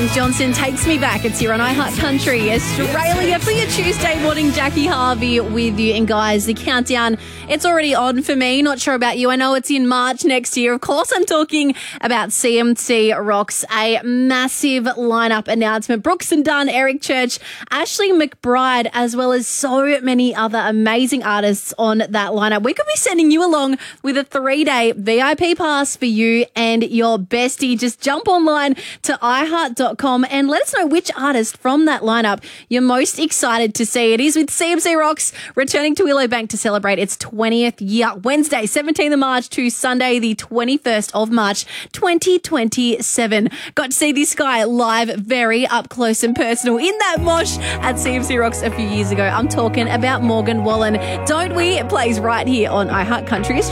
James Johnson takes me back. It's here on iHeart Country Australia for your Tuesday morning. Jackie Harvey with you. And guys, the countdown, it's already on for me. Not sure about you. I know it's in March next year. Of course, I'm talking about CMC Rocks, a massive lineup announcement. Brooks and Dunn, Eric Church, Ashley McBride, as well as so many other amazing artists on that lineup. We could be sending you along with a 3-day VIP pass for you and your bestie. Just jump online to iHeart.com and let us know which artist from that lineup you're most excited to see. It is with CMC Rocks returning to Willowbank to celebrate its 20th year. Wednesday, 17th of March to Sunday, the 21st of March, 2027. Got to see this guy live very up close and personal in that mosh at CMC Rocks a few years ago. I'm talking about Morgan Wallen. Don't we? It plays right here on iHeart Country Australia.